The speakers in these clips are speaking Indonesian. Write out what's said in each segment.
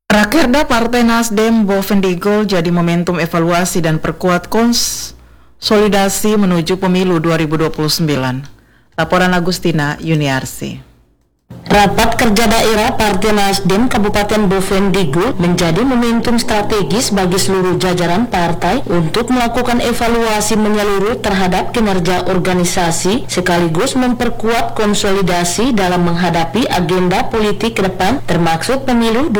Rakerda Partai Nasdem Bovendigul jadi momentum evaluasi dan perkuat konsolidasi menuju pemilu 2029. Laporan Agustina Yuniarsi. Rapat kerja daerah Partai Nasdem Kabupaten Bovendigul menjadi momentum strategis bagi seluruh jajaran partai untuk melakukan evaluasi menyeluruh terhadap kinerja organisasi sekaligus memperkuat konsolidasi dalam menghadapi agenda politik ke depan termasuk pemilu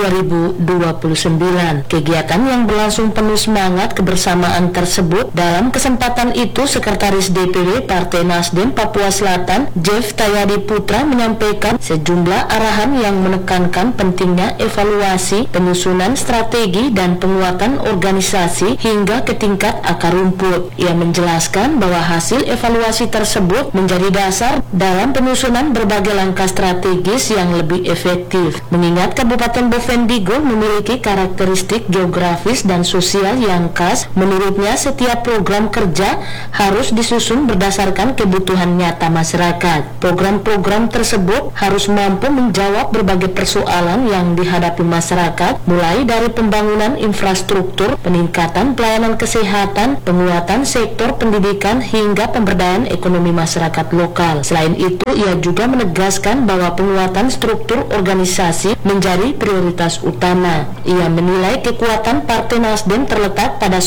2029. Kegiatan yang berlangsung penuh semangat kebersamaan tersebut. Dalam kesempatan itu Sekretaris DPW Partai Nasdem Papua Selatan Jeff Tayadi Putra menyampaikan sejumlah arahan yang menekankan pentingnya evaluasi, penyusunan strategi dan penguatan organisasi hingga ke tingkat akar rumput. Ia menjelaskan bahwa hasil evaluasi tersebut menjadi dasar dalam penyusunan berbagai langkah strategis yang lebih efektif. Mengingat Kabupaten Bovendigul memiliki karakteristik geografis dan sosial yang khas, menurutnya setiap program kerja harus disusun berdasarkan kebutuhan nyata masyarakat. Program-program tersebut harus mampu menjawab berbagai persoalan yang dihadapi masyarakat, mulai dari pembangunan infrastruktur, peningkatan pelayanan kesehatan, penguatan sektor pendidikan, hingga pemberdayaan ekonomi masyarakat lokal. Selain itu, ia juga menegaskan bahwa penguatan struktur organisasi menjadi prioritas utama. Ia menilai kekuatan Partai Nasdem terletak pada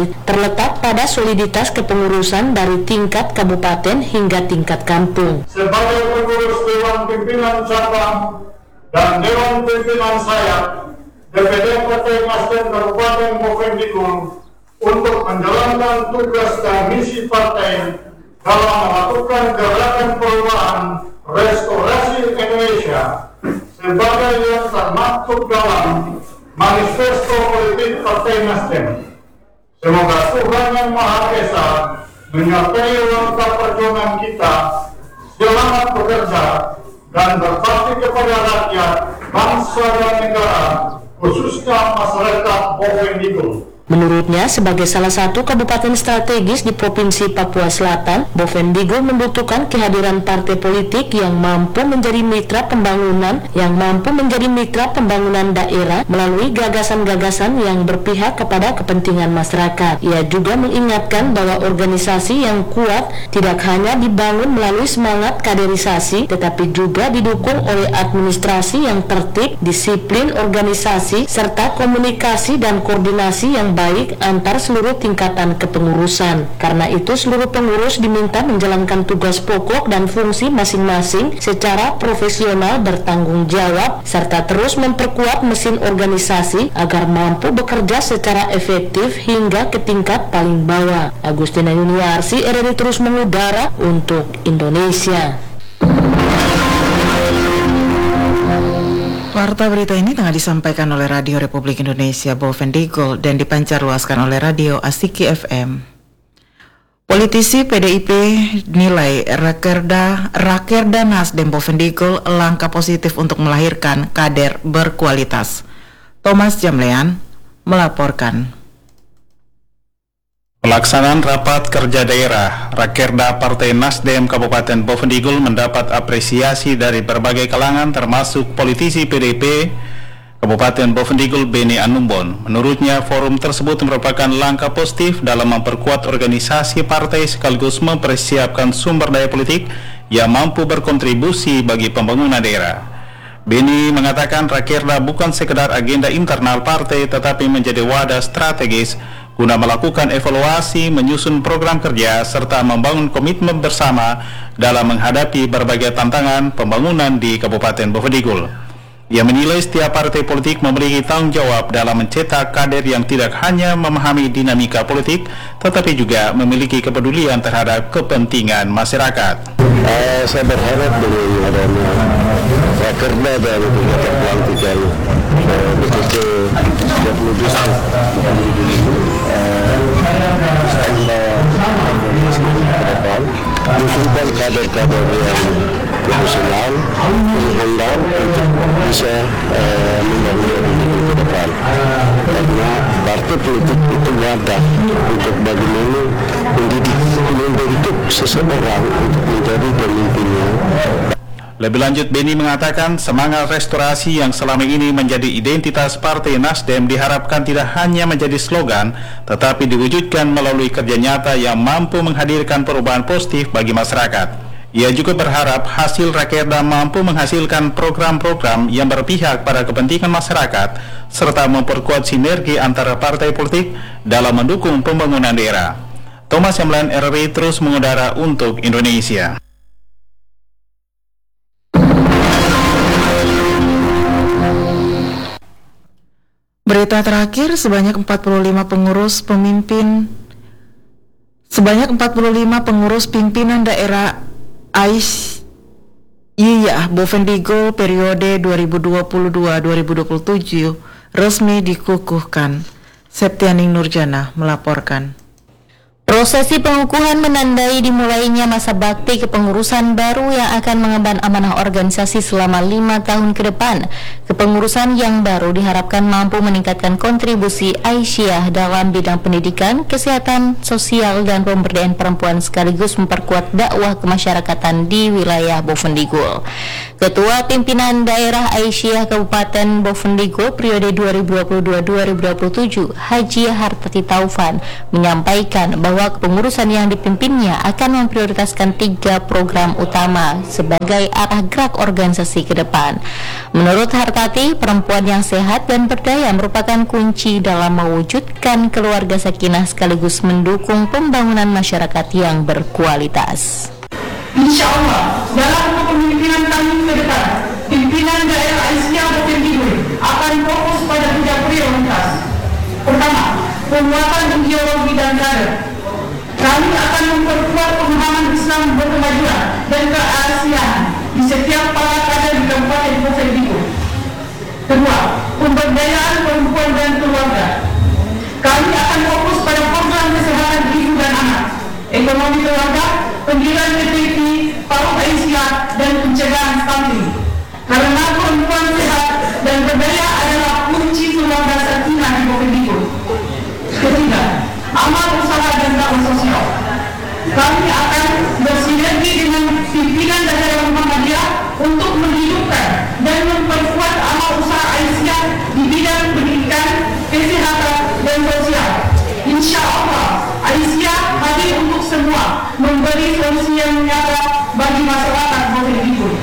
soliditas kepengurusan dari tingkat kabupaten hingga tingkat kampung. Sebagai pengurus Dewan Pimpinan Cabang dan Dewan Pimpinan Sayap DPD Partai Nasdem Kabupaten Bovendigul untuk menjalankan tugas dan misi partai dalam melakukan gerakan perubahan restorasi Indonesia sebagai yang termaktub dalam manifesto politik Partai Nasdem. Semoga Tuhan Yang Maha Esa menyertai langkah perjuangan kita. Selamat bekerja dan berbakti kepada rakyat, bangsa dan negara, khususnya masyarakat Bovendigul. Menurutnya, sebagai salah satu kabupaten strategis di Provinsi Papua Selatan, Bovendigul membutuhkan kehadiran partai politik yang mampu menjadi mitra pembangunan, daerah melalui gagasan-gagasan yang berpihak kepada kepentingan masyarakat. Ia juga mengingatkan bahwa organisasi yang kuat tidak hanya dibangun melalui semangat kaderisasi, tetapi juga didukung oleh administrasi yang tertib, disiplin organisasi, serta komunikasi dan koordinasi yang baik antar seluruh tingkatan kepengurusan. Karena itu seluruh pengurus diminta menjalankan tugas pokok dan fungsi masing-masing secara profesional bertanggung jawab serta terus memperkuat mesin organisasi agar mampu bekerja secara efektif hingga ke tingkat paling bawah. Agustina Yuniarsi, RRI terus mengudara untuk Indonesia. Warta berita ini tengah disampaikan oleh Radio Republik Indonesia Bovendigul dan dipancarluaskan oleh Radio Asiki FM. Politisi PDIP nilai Rakerda Nasdem Bovendigul langkah positif untuk melahirkan kader berkualitas. Thomas Jamlean melaporkan. Pelaksanaan rapat kerja daerah Rakerda Partai Nasdem Kabupaten Bovendigul mendapat apresiasi dari berbagai kalangan termasuk politisi PDIP Kabupaten Bovendigul Beni Anumbon. Menurutnya forum tersebut merupakan langkah positif dalam memperkuat organisasi partai sekaligus mempersiapkan sumber daya politik yang mampu berkontribusi bagi pembangunan daerah. Beni mengatakan Rakerda bukan sekedar agenda internal partai tetapi menjadi wadah strategis guna melakukan evaluasi, menyusun program kerja, serta membangun komitmen bersama dalam menghadapi berbagai tantangan pembangunan di Kabupaten Bovendigul. Ia menilai setiap partai politik memiliki tanggung jawab dalam mencetak kader yang tidak hanya memahami dinamika politik, tetapi juga memiliki kepedulian terhadap kepentingan masyarakat. Saya berharap dengan adanya Rakerda dan pelantikan betul-betul setiap lulus diusulkan kader-kader yang profesional, berkembang untuk bisa membangun ke depan. Karena partai politik itu wadah untuk bagaimana membentuk seseorang untuk menjadi pemimpinnya. Lebih lanjut, Beni mengatakan semangat restorasi yang selama ini menjadi identitas Partai Nasdem diharapkan tidak hanya menjadi slogan, tetapi diwujudkan melalui kerja nyata yang mampu menghadirkan perubahan positif bagi masyarakat. Ia juga berharap hasil Rakerda mampu menghasilkan program-program yang berpihak pada kepentingan masyarakat, serta memperkuat sinergi antara partai politik dalam mendukung pembangunan daerah. Thomas Yamlan, RRI terus mengudara untuk Indonesia. Berita terakhir, sebanyak 45 pengurus pimpinan daerah Aisyah Bovendigul periode 2022-2027 resmi dikukuhkan. Septianing Nurjana melaporkan. Prosesi pengukuhan menandai dimulainya masa bakti kepengurusan baru yang akan mengemban amanah organisasi selama 5 tahun ke depan. Kepengurusan yang baru diharapkan mampu meningkatkan kontribusi Aisyah dalam bidang pendidikan, kesehatan, sosial, dan pemberdayaan perempuan sekaligus memperkuat dakwah kemasyarakatan di wilayah Bovendigul. Ketua Pimpinan Daerah Aisyah Kabupaten Bovendigul periode 2022-2027, Haji Hartati Taufan, menyampaikan bahwa kepengurusan yang dipimpinnya akan memprioritaskan 3 program utama sebagai arah gerak organisasi ke depan. Menurut Hartati, perempuan yang sehat dan berdaya merupakan kunci dalam mewujudkan keluarga sakinah sekaligus mendukung pembangunan masyarakat yang berkualitas. Insya Allah, dalam kepemimpinan kami ke depan, pimpinan daerah Aisyah Bovendigul akan fokus pada 3 prioritas. Pertama, penguatan ideologi dan kader. Kami akan memperkuat pemahaman Islam berkemajuan dan keasiaan di setiap para kader di Kabupaten Bovendigul. Kedua, pemberdayaan perempuan dan keluarga. Kami akan fokus pada program kesehatan ibu dan anak, ekonomi keluarga, penggilan PTP, PAUD Aisyah, dan pencegahan stunting. Karena perempuan sehat dan berdaya adalah kunci keluarga sakinah di Bovendigul. Ketiga, amal usaha dan dakwah sosial. Kami akan bersinergi dengan pimpinan daerah Muhammadiyah untuk menghidupkan dan memperkuat amal usaha Aisyah di bidang pendidikan, kesehatan, dan sosial. Insya Allah, Aisyah hadir untuk semua, memberi solusi yang nyata bagi masyarakat Bovendigul.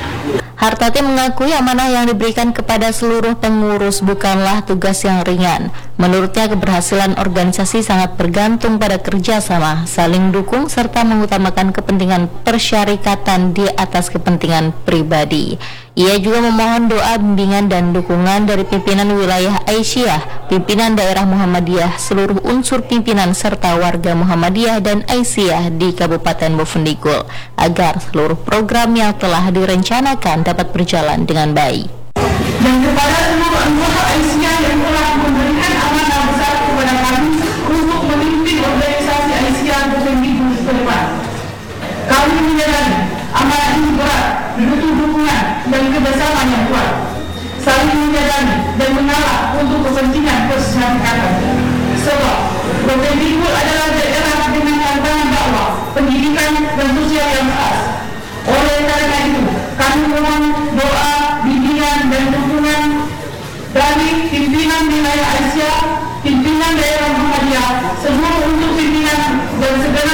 Hartati mengakui amanah yang diberikan kepada seluruh pengurus bukanlah tugas yang ringan. Menurutnya, keberhasilan organisasi sangat bergantung pada kerjasama, saling dukung, serta mengutamakan kepentingan persyarikatan di atas kepentingan pribadi. Ia juga memohon doa, bimbingan, dan dukungan dari pimpinan wilayah Aisyah, pimpinan daerah Muhammadiyah, seluruh unsur pimpinan, serta warga Muhammadiyah dan Aisyah di Kabupaten Bovendigul, agar seluruh program yang telah direncanakan dapat berjalan dengan baik. Dan kepada seluruh anggota Aisyah yang telah memberikan amanah besar kepada kami untuk memimpin organisasi Aisyah Bovendigul ke depan. Kami menyadari amanah ini berat, butuh dukungan dan kebersamaan yang kuat, saling menyadari dan mengalah untuk kepentingan persyarikatan. Sebab Bovendigul adalah daerah dengan tantangan dakwah, pendidikan, dan sosial yang khas. Oleh karena itu, kami mohon doa, bimbingan, dan dukungan dari pimpinan wilayah Aisyah, pimpinan daerah Muhammadiyah, seluruh untuk pimpinan dan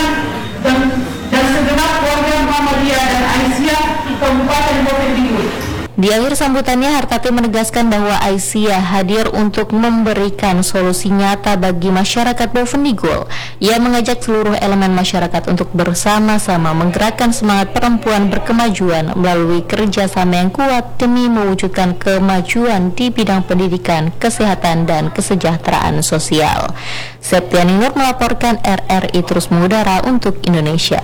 segenap warga Muhammadiyah dan Aisyah di Kabupaten Bovendigul. Di akhir sambutannya, Hartati menegaskan bahwa Aisyah hadir untuk memberikan solusi nyata bagi masyarakat Bovendigul. Ia mengajak seluruh elemen masyarakat untuk bersama-sama menggerakkan semangat perempuan berkemajuan melalui kerjasama yang kuat demi mewujudkan kemajuan di bidang pendidikan, kesehatan, dan kesejahteraan sosial. Septianing Nur melaporkan, RRI terus mengudara untuk Indonesia.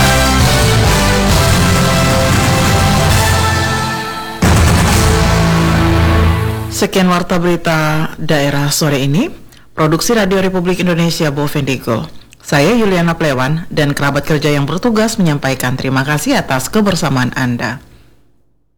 Sekian warta berita daerah sore ini. Produksi Radio Republik Indonesia Bovendigul. Saya Yuliana Plewan dan kerabat kerja yang bertugas menyampaikan terima kasih atas kebersamaan Anda.